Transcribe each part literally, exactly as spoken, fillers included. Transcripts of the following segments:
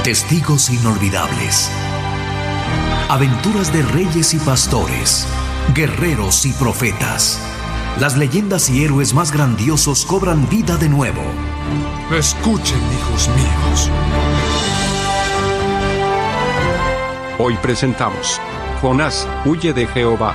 Testigos inolvidables. Aventuras de reyes y pastores, guerreros y profetas. Las leyendas y héroes más grandiosos cobran vida de nuevo. Escuchen, hijos míos. Hoy presentamos Jonás huye de Jehová.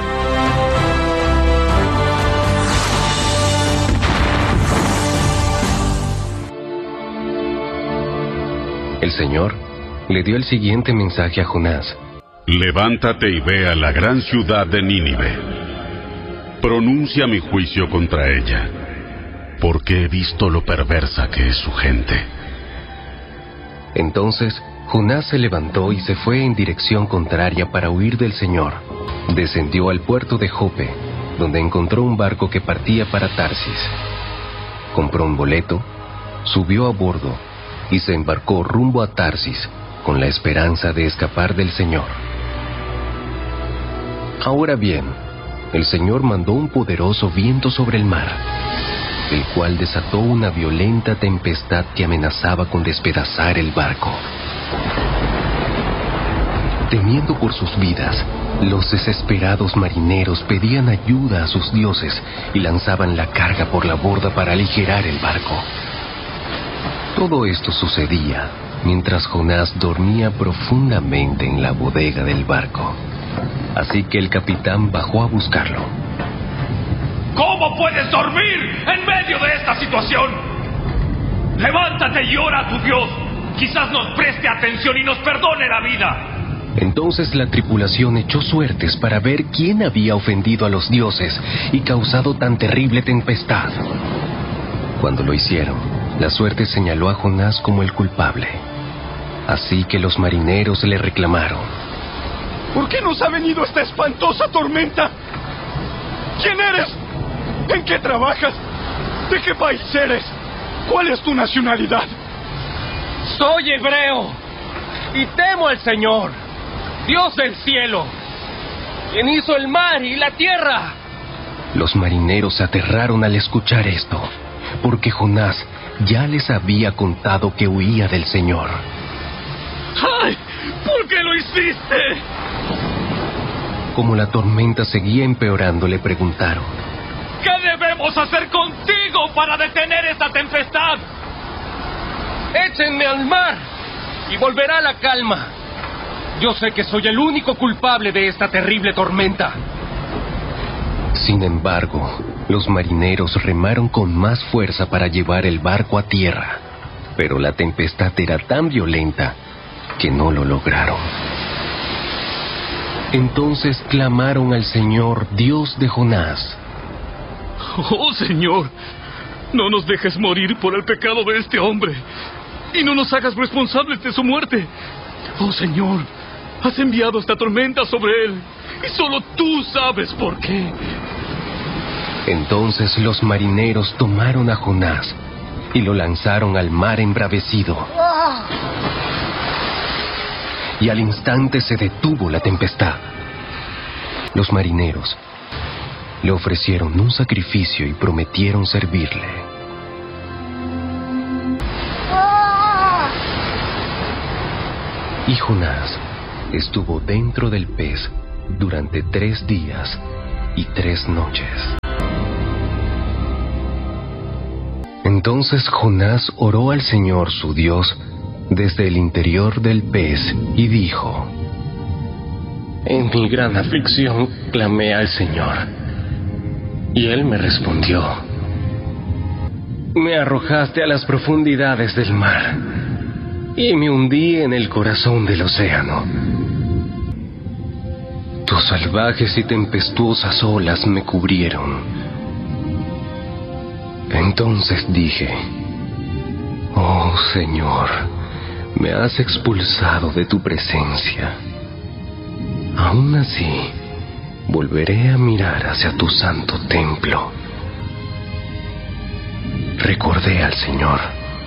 El Señor le dio el siguiente mensaje a Jonás. Levántate y ve a la gran ciudad de Nínive. Pronuncia mi juicio contra ella, porque he visto lo perversa que es su gente. Entonces Jonás se levantó y se fue en dirección contraria para huir del Señor. Descendió al puerto de Jope, donde encontró un barco que partía para Tarsis. Compró un boleto, subió a bordo y se embarcó rumbo a Tarsis con la esperanza de escapar del Señor. Ahora bien, el Señor mandó un poderoso viento sobre el mar, el cual desató una violenta tempestad que amenazaba con despedazar el barco. Temiendo por sus vidas, los desesperados marineros pedían ayuda a sus dioses y lanzaban la carga por la borda para aligerar el barco. Todo esto sucedía mientras Jonás dormía profundamente en la bodega del barco. Así que el capitán bajó a buscarlo. ¿Cómo puedes dormir en medio de esta situación? Levántate y ora a tu Dios. Quizás nos preste atención y nos perdone la vida. Entonces la tripulación echó suertes para ver quién había ofendido a los dioses y causado tan terrible tempestad. Cuando lo hicieron, la suerte señaló a Jonás como el culpable. Así que los marineros le reclamaron. ¿Por qué nos ha venido esta espantosa tormenta? ¿Quién eres? ¿En qué trabajas? ¿De qué país eres? ¿Cuál es tu nacionalidad? Soy hebreo y temo al Señor, Dios del cielo, quien hizo el mar y la tierra. Los marineros se aterraron al escuchar esto, porque Jonás ya les había contado que huía del Señor. ¡Ay! ¿Por qué lo hiciste? Como la tormenta seguía empeorando, le preguntaron. ¿Qué debemos hacer contigo para detener esta tempestad? Échenme al mar y volverá la calma. Yo sé que soy el único culpable de esta terrible tormenta. Sin embargo, los marineros remaron con más fuerza para llevar el barco a tierra, pero la tempestad era tan violenta que no lo lograron. Entonces clamaron al Señor, Dios de Jonás. Oh, Señor, no nos dejes morir por el pecado de este hombre y no nos hagas responsables de su muerte. Oh, Señor, has enviado esta tormenta sobre él y solo tú sabes por qué. Entonces los marineros tomaron a Jonás y lo lanzaron al mar embravecido. Y al instante se detuvo la tempestad. Los marineros le ofrecieron un sacrificio y prometieron servirle. Y Jonás estuvo dentro del pez durante tres días y tres noches. Entonces Jonás oró al Señor su Dios desde el interior del pez y dijo: En mi gran aflicción clamé al Señor, y Él me respondió. Me arrojaste a las profundidades del mar, y me hundí en el corazón del océano. Tus salvajes y tempestuosas olas me cubrieron. Entonces dije: Oh Señor, me has expulsado de tu presencia. Aún así, volveré a mirar hacia tu santo templo. Recordé al Señor.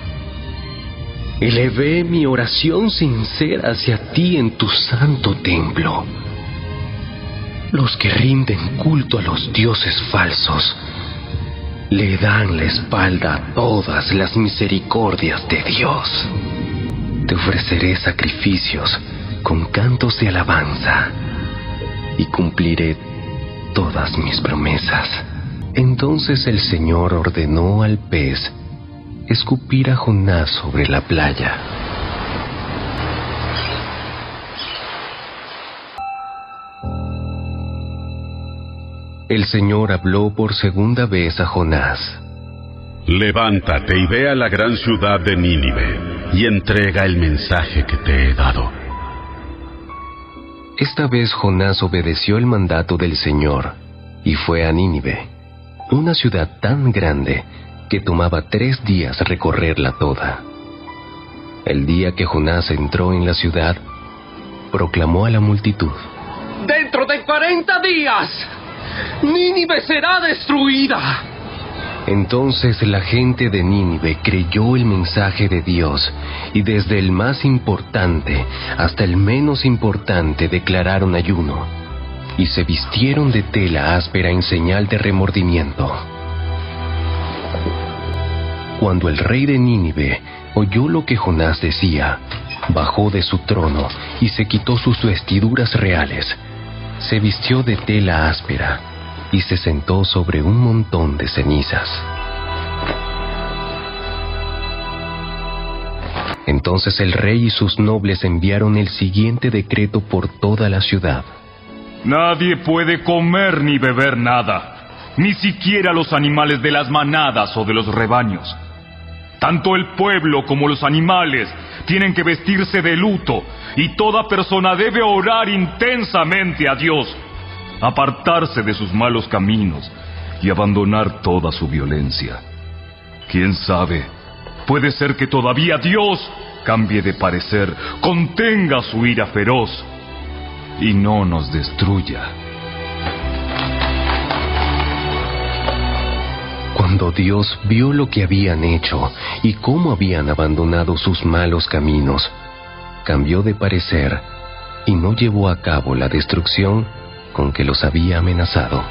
Elevé mi oración sincera hacia ti en tu santo templo. Los que rinden culto a los dioses falsos le dan la espalda a todas las misericordias de Dios. te ofreceré sacrificios con cantos de alabanza y cumpliré todas mis promesas. Entonces el Señor ordenó al pez escupir a Jonás sobre la playa. El Señor habló por segunda vez a Jonás. Levántate y ve a la gran ciudad de Nínive y entrega el mensaje que te he dado. Esta vez Jonás obedeció el mandato del Señor y fue a Nínive, una ciudad tan grande que tomaba tres días recorrerla toda. El día que Jonás entró en la ciudad, proclamó a la multitud: ¡Dentro de cuarenta días, Nínive será destruida! Entonces la gente de Nínive creyó el mensaje de Dios, y desde el más importante hasta el menos importante declararon ayuno, y se vistieron de tela áspera en señal de remordimiento. Cuando el rey de Nínive oyó lo que Jonás decía, bajó de su trono y se quitó sus vestiduras reales, se vistió de tela áspera y se sentó sobre un montón de cenizas. Entonces el rey y sus nobles enviaron el siguiente decreto por toda la ciudad: Nadie puede comer ni beber nada, ni siquiera los animales de las manadas o de los rebaños. Tanto el pueblo como los animales tienen que vestirse de luto, y toda persona debe orar intensamente a Dios, apartarse de sus malos caminos y abandonar toda su violencia. ¿Quién sabe? Puede ser que todavía Dios cambie de parecer, contenga su ira feroz y no nos destruya. Cuando Dios vio lo que habían hecho y cómo habían abandonado sus malos caminos, cambió de parecer y no llevó a cabo la destrucción con que los había amenazado.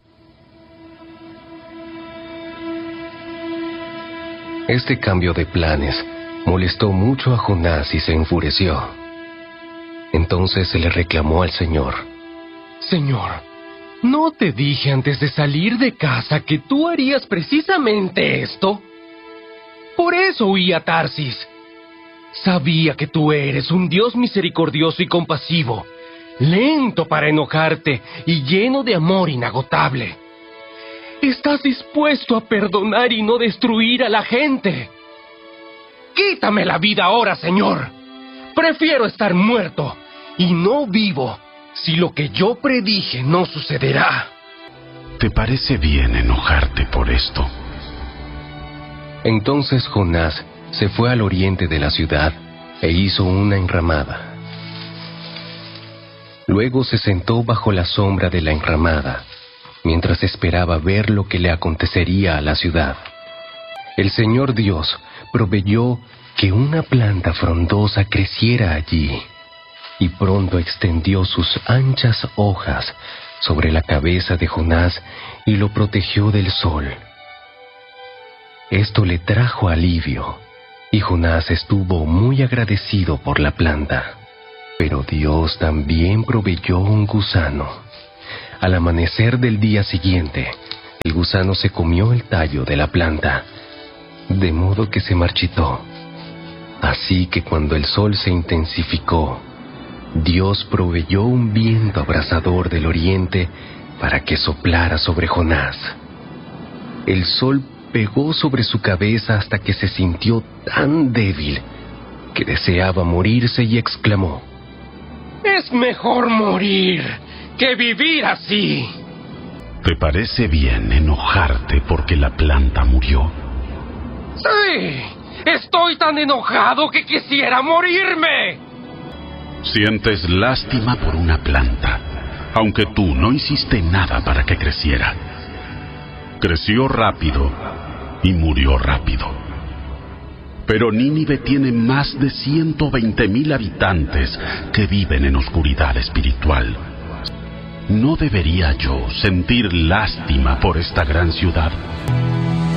Este cambio de planes molestó mucho a Jonás y se enfureció. Entonces se le reclamó al Señor: Señor, ¿no te dije antes de salir de casa que tú harías precisamente esto? Por eso huí a Tarsis. Sabía que tú eres un Dios misericordioso y compasivo, lento para enojarte y lleno de amor inagotable. Estás dispuesto a perdonar y no destruir a la gente. Quítame la vida ahora, Señor. Prefiero estar muerto y no vivo si lo que yo predije no sucederá. ¿Te parece bien enojarte por esto? Entonces Jonás se fue al oriente de la ciudad e hizo una enramada. Luego se sentó bajo la sombra de la enramada, mientras esperaba ver lo que le acontecería a la ciudad. El Señor Dios proveyó que una planta frondosa creciera allí, y pronto extendió sus anchas hojas sobre la cabeza de Jonás y lo protegió del sol. Esto le trajo alivio, y Jonás estuvo muy agradecido por la planta. Pero Dios también proveyó un gusano. Al amanecer del día siguiente, el gusano se comió el tallo de la planta, de modo que se marchitó. Así que cuando el sol se intensificó, Dios proveyó un viento abrasador del oriente para que soplara sobre Jonás. El sol pegó sobre su cabeza hasta que se sintió tan débil que deseaba morirse y exclamó: Es mejor morir que vivir así. ¿Te parece bien enojarte porque la planta murió? Sí, estoy tan enojado que quisiera morirme. Sientes lástima por una planta, aunque tú no hiciste nada para que creciera. Creció rápido y murió rápido. Pero Nínive tiene más de ciento veinte mil habitantes que viven en oscuridad espiritual. ¿No debería yo sentir lástima por esta gran ciudad?